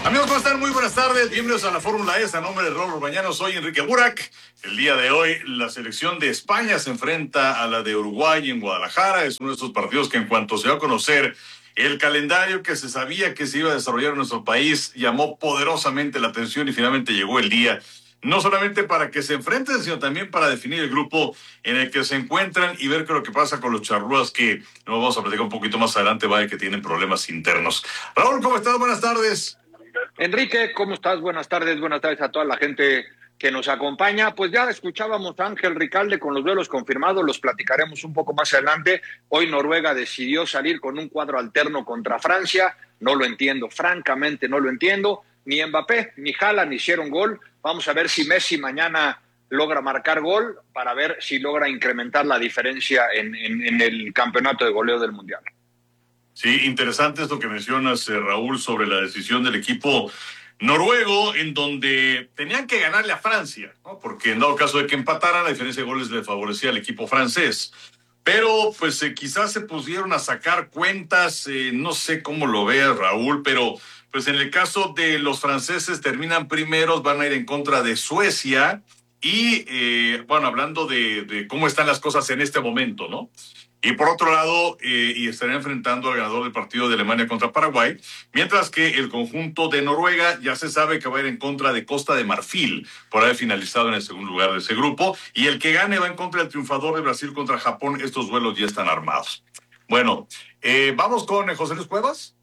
Amigos, ¿cómo están? Muy buenas tardes. Bienvenidos a la Fórmula E. A nombre de Raúl Orbañanos, soy Enrique Burak. El día de hoy, la selección de España se enfrenta a la de Uruguay en Guadalajara. Es uno de esos partidos que, en cuanto se dio a conocer el calendario que se sabía que se iba a desarrollar en nuestro país, llamó poderosamente la atención y finalmente llegó el día. No solamente para que se enfrenten, sino también para definir el grupo en el que se encuentran y ver qué es lo que pasa con los charrúas que nos vamos a platicar un poquito más adelante, vaya que tienen problemas internos. Raúl, ¿cómo estás? Buenas tardes. Enrique, ¿cómo estás? Buenas tardes a toda la gente que nos acompaña. Pues ya escuchábamos a Ángel Ricalde con los duelos confirmados, los platicaremos un poco más adelante. Hoy Noruega decidió salir con un cuadro alterno contra Francia. No lo entiendo, francamente no lo entiendo. Ni Mbappé ni Haaland hicieron gol. Vamos a ver si Messi mañana logra marcar gol para ver si logra incrementar la diferencia en el campeonato de goleo del Mundial. Sí, interesante esto que mencionas, Raúl, sobre la decisión del equipo noruego, en donde tenían que ganarle a Francia, ¿no? Porque en dado caso de que empataran, la diferencia de goles le favorecía al equipo francés. Pero pues quizás se pusieron a sacar cuentas, no sé cómo lo veas, Raúl, pero pues en el caso de los franceses terminan primeros, van a ir en contra de Suecia y bueno, hablando de cómo están las cosas en este momento, ¿no? Y por otro lado, y estarán enfrentando al ganador del partido de Alemania contra Paraguay, mientras que el conjunto de Noruega ya se sabe que va a ir en contra de Costa de Marfil por haber finalizado en el segundo lugar de ese grupo, y el que gane va en contra del triunfador de Brasil contra Japón. Estos duelos ya están armados. Bueno, vamos con José Luis Cuevas.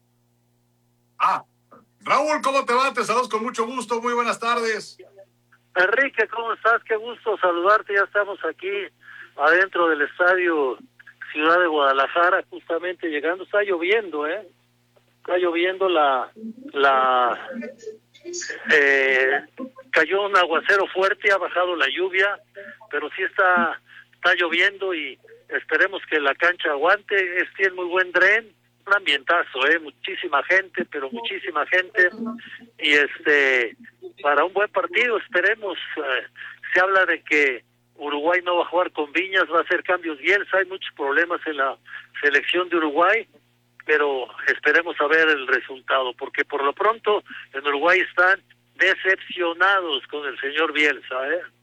Raúl, ¿cómo te va? Te saludos con mucho gusto, muy buenas tardes. Enrique, ¿cómo estás? Qué gusto saludarte, ya estamos aquí adentro del estadio Ciudad de Guadalajara, justamente llegando. Está lloviendo, está lloviendo cayó un aguacero fuerte, ha bajado la lluvia, pero sí está lloviendo y esperemos que la cancha aguante. Tiene muy buen dren, un ambientazo, muchísima gente, pero muchísima gente, y para un buen partido esperemos. Se habla de que Uruguay no va a jugar con Viñas, va a hacer cambios Bielsa, hay muchos problemas en la selección de Uruguay, pero esperemos a ver el resultado, porque por lo pronto en Uruguay están decepcionados con el señor Bielsa,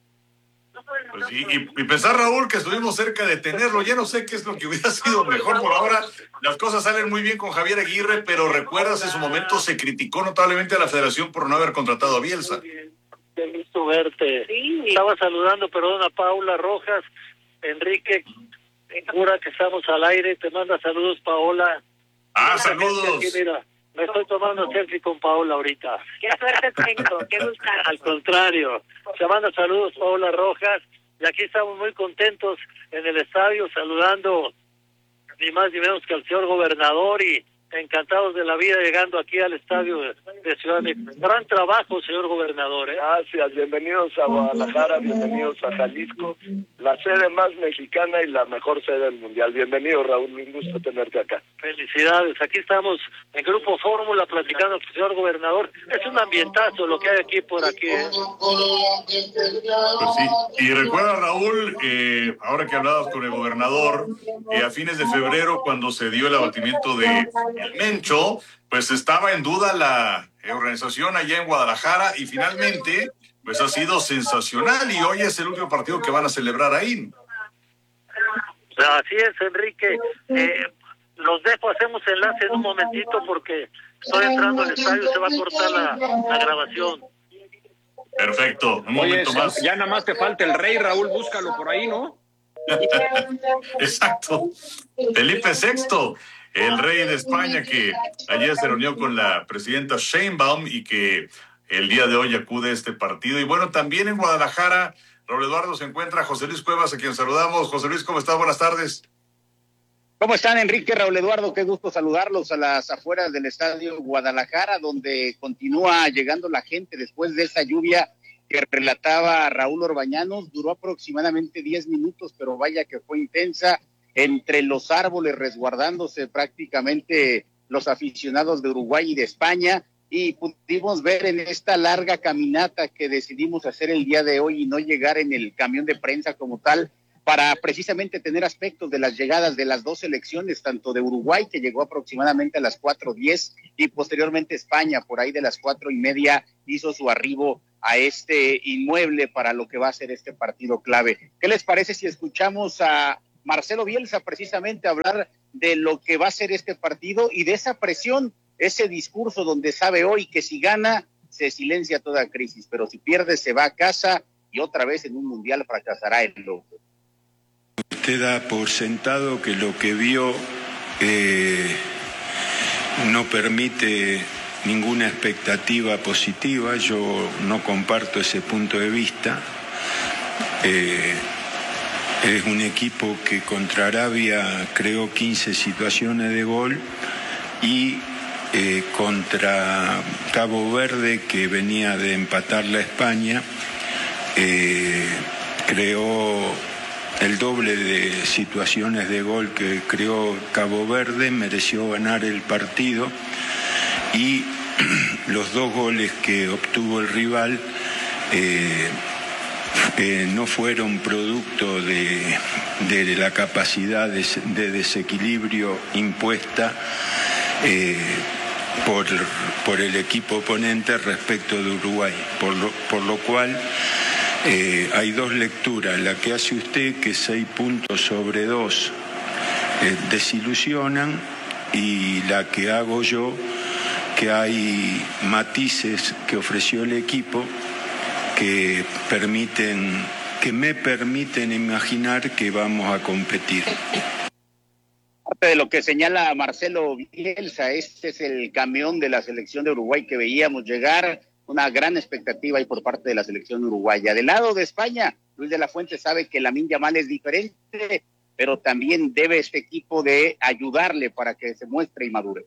Pues sí, y pensar, Raúl, que estuvimos cerca de tenerlo. Ya no sé qué es lo que hubiera sido mejor por ahora. Las cosas salen muy bien con Javier Aguirre, pero recuerdas, en su momento se criticó notablemente a la federación por no haber contratado a Bielsa. Qué gusto verte. Sí. Estaba saludando, perdón, a Paula Rojas. Enrique, jura que estamos al aire. Te manda saludos, Paola. Saludos. Aquí, mira, me estoy tomando selfie con Paola ahorita. Qué suerte tengo, qué gusto. Al contrario. Te manda saludos, Paola Rojas. Y aquí estamos muy contentos en el estadio, saludando ni más ni menos que al señor gobernador, y encantados de la vida llegando aquí al estadio de Ciudad de México. Gran trabajo, señor gobernador. Gracias, bienvenidos a Guadalajara, bienvenidos a Jalisco, la sede más mexicana y la mejor sede del mundial. Bienvenido, Raúl, un gusto tenerte acá. Felicidades, aquí estamos en Grupo Fórmula platicando con el señor gobernador. Es un ambientazo lo que hay aquí por aquí. Pues sí, y recuerda, Raúl, ahora que hablabas con el gobernador, a fines de febrero, cuando se dio el abatimiento de El Mencho, pues estaba en duda la organización allá en Guadalajara, y finalmente pues ha sido sensacional, y hoy es el último partido que van a celebrar ahí. Así es, Enrique. Los dejo, hacemos enlace en un momentito porque estoy entrando al estadio, se va a cortar la grabación. Perfecto, un momento más. Ya nada más te falta el rey, Raúl, búscalo por ahí, ¿no? Exacto, Felipe VI, el rey de España, que ayer se reunió con la presidenta Sheinbaum y que el día de hoy acude a este partido. Y bueno, también en Guadalajara, Raúl Eduardo, se encuentra José Luis Cuevas, a quien saludamos. José Luis, ¿cómo estás? Buenas tardes. ¿Cómo están, Enrique, Raúl Eduardo? Qué gusto saludarlos a las afueras del estadio Guadalajara, donde continúa llegando la gente después de esa lluvia que relataba Raúl Orbañanos. Duró aproximadamente 10 minutos, pero vaya que fue intensa. Entre los árboles resguardándose prácticamente los aficionados de Uruguay y de España, y pudimos ver en esta larga caminata que decidimos hacer el día de hoy y no llegar en el camión de prensa como tal, para precisamente tener aspectos de las llegadas de las dos selecciones, tanto de Uruguay, que llegó aproximadamente a las 4:10, y posteriormente España, por ahí de las 4:30, hizo su arribo a este inmueble para lo que va a ser este partido clave. ¿Qué les parece si escuchamos a Marcelo Bielsa precisamente hablar de lo que va a ser este partido y de esa presión, ese discurso donde sabe hoy que si gana se silencia toda crisis, pero si pierde se va a casa y otra vez en un mundial fracasará el loco? Usted da por sentado que lo que vio no permite ninguna expectativa positiva. Yo no comparto ese punto de vista. Es un equipo que contra Arabia creó 15 situaciones de gol y contra Cabo Verde, que venía de empatarla a España, creó el doble de situaciones de gol que creó Cabo Verde, mereció ganar el partido, y los 2 goles que obtuvo el rival no fueron producto de la capacidad de desequilibrio impuesta por el equipo oponente respecto de Uruguay, por lo cual hay 2 lecturas: la que hace usted, que 6 puntos sobre 2 desilusionan, y la que hago yo, que hay matices que ofreció el equipo que me permiten imaginar que vamos a competir. Parte de lo que señala Marcelo Bielsa, este es el camión de la selección de Uruguay que veíamos llegar, una gran expectativa ahí por parte de la selección uruguaya. Del lado de España, Luis de la Fuente sabe que Lamine Yamal es diferente, pero también debe este equipo de ayudarle para que se muestre y madure.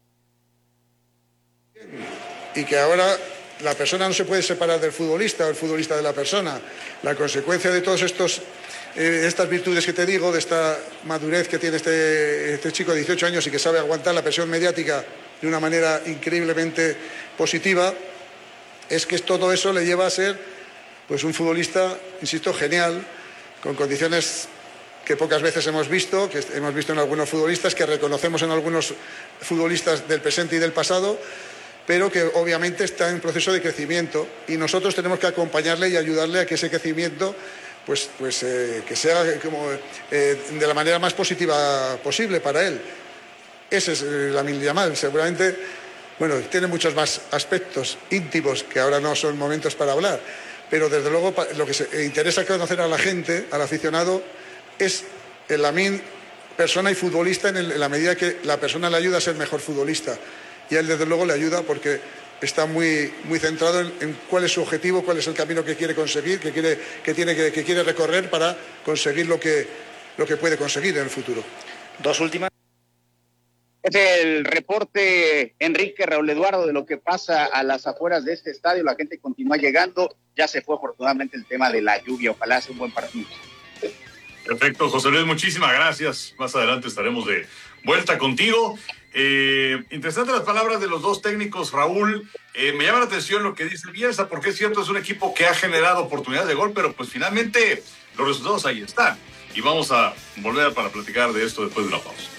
Y que ahora la persona no se puede separar del futbolista o el futbolista de la persona. La consecuencia de todos estas virtudes que te digo, de esta madurez que tiene este chico de 18 años y que sabe aguantar la presión mediática de una manera increíblemente positiva, es que todo eso le lleva a ser pues un futbolista, insisto, genial, con condiciones que pocas veces hemos visto, que hemos visto en algunos futbolistas, que reconocemos en algunos futbolistas del presente y del pasado, pero que obviamente está en proceso de crecimiento, y nosotros tenemos que acompañarle y ayudarle a que ese crecimiento que sea de la manera más positiva posible para él. Ese es Lamine Yamal. Seguramente, tiene muchos más aspectos íntimos que ahora no son momentos para hablar, pero desde luego lo que se interesa conocer a la gente, al aficionado, es el Lamine persona y futbolista, en la medida que la persona le ayuda a ser mejor futbolista. Y a él desde luego le ayuda porque está muy, muy centrado en cuál es su objetivo, cuál es el camino que quiere conseguir, que quiere recorrer para conseguir lo que puede conseguir en el futuro. 2 últimas. Es el reporte, Enrique, Raúl Eduardo, de lo que pasa a las afueras de este estadio. La gente continúa llegando. Ya se fue afortunadamente el tema de la lluvia. Ojalá sea un buen partido. Perfecto, José Luis, muchísimas gracias. Más adelante estaremos de vuelta contigo. Interesantes las palabras de los 2 técnicos, Raúl. Me llama la atención lo que dice Bielsa, porque es cierto, es un equipo que ha generado oportunidades de gol, pero pues finalmente los resultados ahí están. Y vamos a volver para platicar de esto después de la pausa.